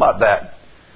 about that?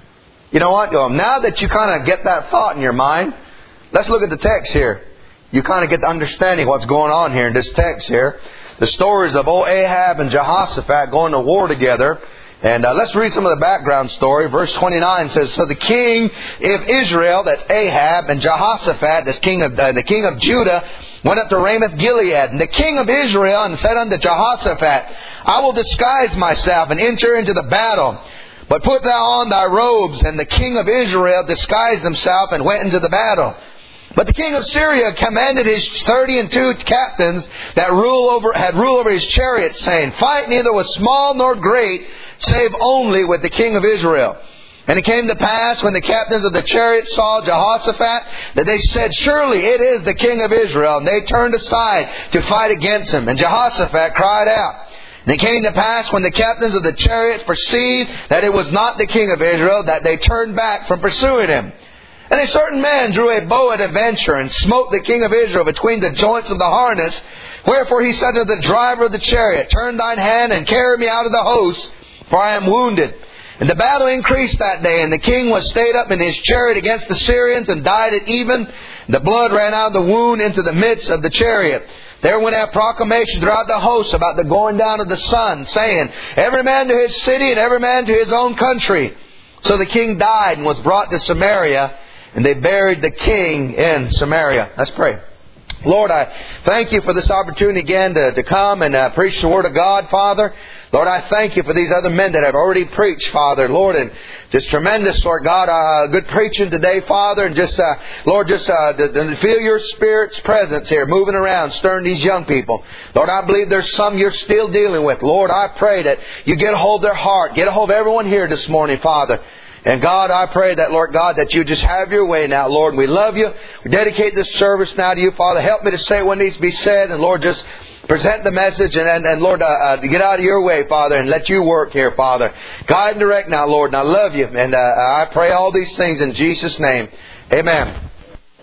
You know what? Now that you kind of get that thought in your mind, let's look at the text here. You kind of get the understanding of what's going on here in this text here. The stories of old Ahab and Jehoshaphat going to war together. And let's read some of the background story. Verse 29 says, So the king of Israel, that's Ahab, and Jehoshaphat, that's the king of Judah, went up to Ramoth Gilead. And the king of Israel and said unto Jehoshaphat, I will disguise myself and enter into the battle. But put thou on thy robes. And the king of Israel disguised himself and went into the battle. But the king of Syria commanded his 32 captains that had rule over his chariots, saying, Fight neither with small nor great, save only with the king of Israel. And it came to pass, when the captains of the chariots saw Jehoshaphat, that they said, Surely it is the king of Israel. And they turned aside to fight against him. And Jehoshaphat cried out. And it came to pass, when the captains of the chariots perceived that it was not the king of Israel, that they turned back from pursuing him. And a certain man drew a bow at a venture, and smote the king of Israel between the joints of the harness. Wherefore he said to the driver of the chariot, Turn thine hand, and carry me out of the host, for I am wounded. And the battle increased that day, and the king was stayed up in his chariot against the Syrians, and died at even. The blood ran out of the wound into the midst of the chariot. There went out proclamation throughout the host about the going down of the sun, saying, Every man to his city, and every man to his own country. So the king died, and was brought to Samaria, and they buried the king in Samaria. Let's pray. Lord, I thank You for this opportunity again to come and preach the Word of God, Father. Lord, I thank You for these other men that have already preached, Father. Lord, and just tremendous, Lord God, good preaching today, Father. And just, Lord, just feel Your Spirit's presence here, moving around, stirring these young people. Lord, I believe there's some You're still dealing with. Lord, I pray that You get a hold of their heart. Get a hold of everyone here this morning, Father. And God, I pray that, Lord God, that You just have Your way now, Lord. We love You. We dedicate this service now to You, Father. Help me to say what needs to be said. And, Lord, just present the message. And Lord, to get out of Your way, Father, and let You work here, Father. Guide and direct now, Lord. And I love You. And I pray all these things in Jesus' name. Amen.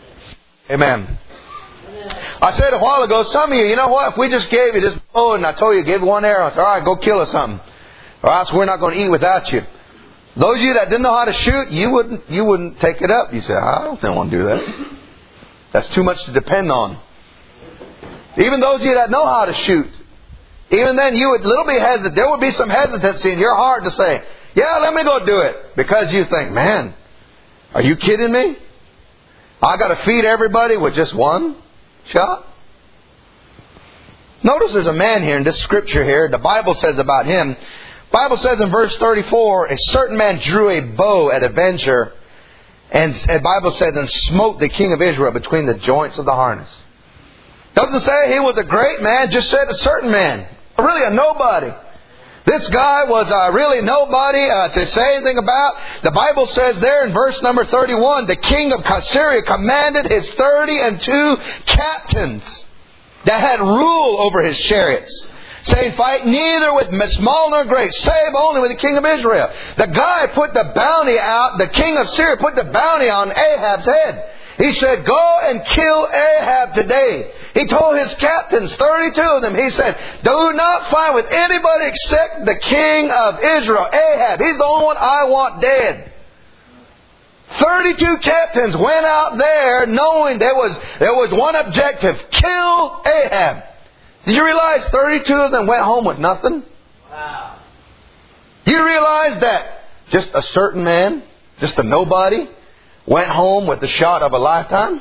Amen. I said a while ago, some of you, you know what? If we just gave you this bow and I told you, give one arrow, I said, all right, go kill us something. Or else we're not going to eat without you. Those of you that didn't know how to shoot, you wouldn't take it up. You say, I don't want to do that. That's too much to depend on. Even those of you that know how to shoot, even then you would little bit hesitant. There would be some hesitancy in your heart to say, yeah, let me go do it. Because you think, man, are you kidding me? I got to feed everybody with just one shot? Notice there's a man here in this scripture here. The Bible says about him. The Bible says in verse 34, a certain man drew a bow at a venture, and the Bible says, and smote the king of Israel between the joints of the harness. Doesn't say he was a great man, just said a certain man. Really a nobody. This guy was really nobody to say anything about. The Bible says there in verse number 31, the king of Syria commanded his 32 captains that had rule over his chariots, saying, Fight neither with small nor great, save only with the king of Israel. The guy put the bounty out, the king of Syria put the bounty on Ahab's head. He said, Go and kill Ahab today. He told his captains, 32 of them, he said, Do not fight with anybody except the king of Israel, Ahab. He's the only one I want dead. 32 captains went out there knowing there was one objective, kill Ahab. Did you realize 32 of them went home with nothing? Wow. You realize that just a certain man, just a nobody, went home with the shot of a lifetime?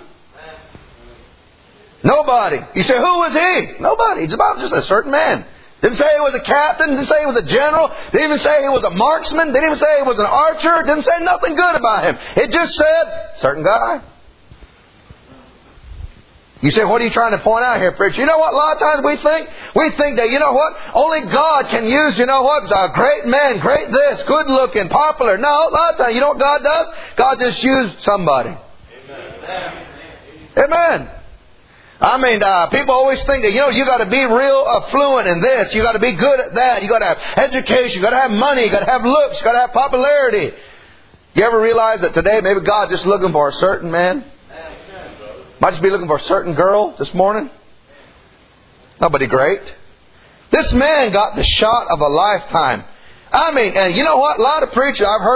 Nobody. You say, who was he? Nobody. It's about just a certain man. Didn't say he was a captain. Didn't say he was a general. Didn't even say he was a marksman. Didn't even say he was an archer. Didn't say nothing good about him. It just said, certain guy. You say, what are you trying to point out here, preacher? You know what? A lot of times we think that, you know what? Only God can use, you know what? A great man, great this, good looking, popular. No, a lot of times, you know what God does? God just used somebody. Amen. Amen. I mean, people always think that, you know, you got to be real fluent in this. You got to be good at that. You got to have education. You got to have money. You got to have looks. You got to have popularity. You ever realize that today maybe God just looking for a certain man? Might just be looking for a certain girl this morning. Nobody great. This man got the shot of a lifetime. I mean, and you know what? A lot of preachers I've heard